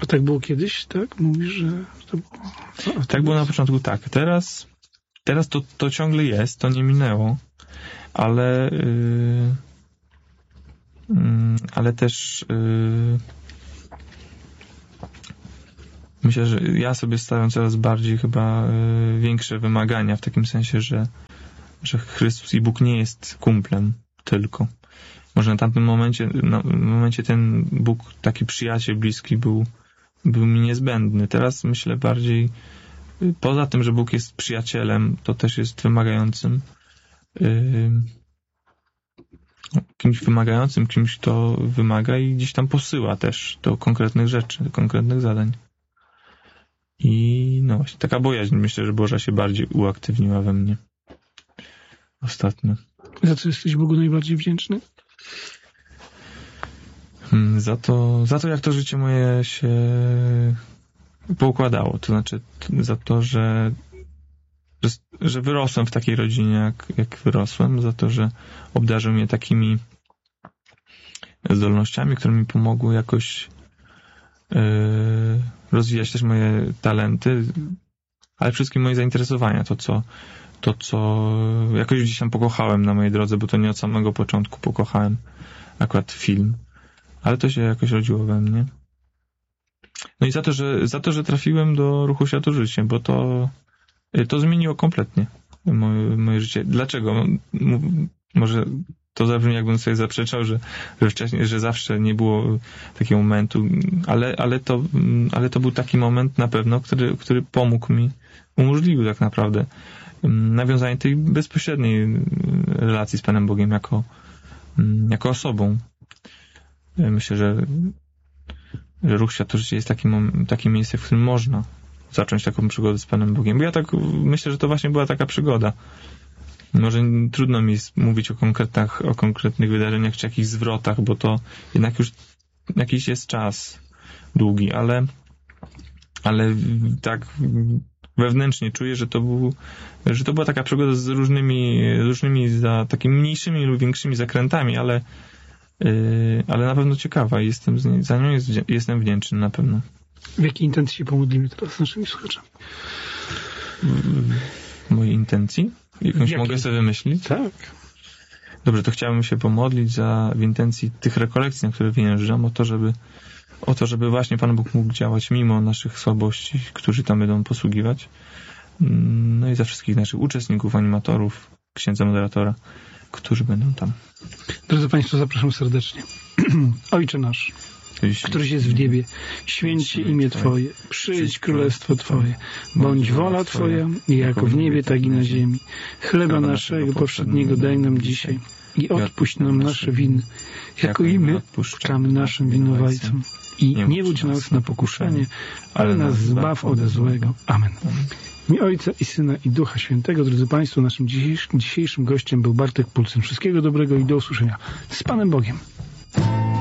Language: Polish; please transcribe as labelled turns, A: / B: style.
A: tak było kiedyś, tak? Mówisz, że to było...
B: Tak było na początku, tak. Teraz to ciągle jest, to nie minęło, ale też myślę, że ja sobie stawiam coraz bardziej chyba większe wymagania, w takim sensie, że Chrystus i Bóg nie jest kumplem tylko. Może na tamtym momencie ten Bóg, taki przyjaciel bliski był mi niezbędny. Teraz myślę bardziej, poza tym, że Bóg jest przyjacielem, to też jest wymagającym, kimś, kto wymaga i gdzieś tam posyła też do konkretnych rzeczy, do konkretnych zadań. I no właśnie, taka bojaźń, myślę, że Boża się bardziej uaktywniła we mnie ostatnio.
A: Za co jesteś Bogu najbardziej wdzięczny?
B: Za to, jak to życie moje się poukładało. To znaczy za to, że wyrosłem w takiej rodzinie, jak wyrosłem. Za to, że obdarzył mnie takimi zdolnościami, które mi pomogły jakoś rozwijać też moje talenty, ale wszystkie moje zainteresowania. To, co jakoś gdzieś tam pokochałem na mojej drodze, bo to nie od samego początku pokochałem akurat film. Ale to się jakoś rodziło we mnie. No i za to, że trafiłem do ruchu Światło Życie, bo to zmieniło kompletnie moje życie. Dlaczego? Może to zabrzmi, jakbym sobie zaprzeczał, że wcześniej, że zawsze nie było takiego momentu, ale to był taki moment na pewno, który pomógł mi, umożliwił tak naprawdę nawiązanie tej bezpośredniej relacji z Panem Bogiem jako osobą. Myślę, że ruch Światło Życie jest takim miejscem, w którym można zacząć taką przygodę z Panem Bogiem. Bo ja tak myślę, że to właśnie była taka przygoda. Może trudno mi mówić o konkretnych wydarzeniach czy jakichś zwrotach, bo to jednak już jakiś jest czas długi, ale tak wewnętrznie czuję, że to była taka przygoda z różnymi takimi mniejszymi lub większymi zakrętami, ale na pewno ciekawa i za nią jestem wdzięczny na pewno.
A: W jakiej intencji się pomodlimy teraz z naszymi słuchaczami?
B: Mojej intencji? Jakąś mogę sobie wymyślić?
A: Tak.
B: Dobrze, to chciałbym się pomodlić w intencji tych rekolekcji, na które wyjeżdżam, o to, żeby właśnie Pan Bóg mógł działać mimo naszych słabości, którzy tam będą posługiwać. No i za wszystkich naszych uczestników, animatorów, księdza moderatora, którzy będą tam.
A: Drodzy Państwo, zapraszam serdecznie. Ojcze nasz, któryś jest w niebie, święć się imię Twoje, przyjdź królestwo Twoje, bądź wola Twoja, jako w niebie, tak i na ziemi. Chleba naszego powszedniego daj nam dzisiaj i odpuść nam nasze winy, jako i my odpuszczamy naszym winowajcom. I nie wódź nas na pokuszenie, ale nas zbaw ode złego. Amen. W imię Ojca i Syna i Ducha Świętego. Drodzy Państwo, naszym dzisiejszym gościem był Bartek Pulsyn. Wszystkiego dobrego i do usłyszenia. Z Panem Bogiem.